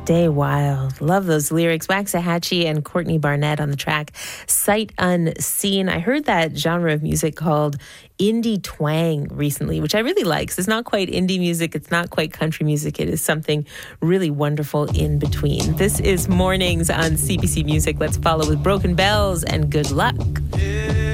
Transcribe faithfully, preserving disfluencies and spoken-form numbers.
Stay Wild. Love those lyrics. Waxahachie and Courtney Barnett on the track Sight Unseen. I heard that genre of music called indie twang recently, which I really like. It's not quite indie music. It's not quite country music. It is something really wonderful in between. This is Mornings on C B C Music. Let's follow with Broken Bells and Good Luck.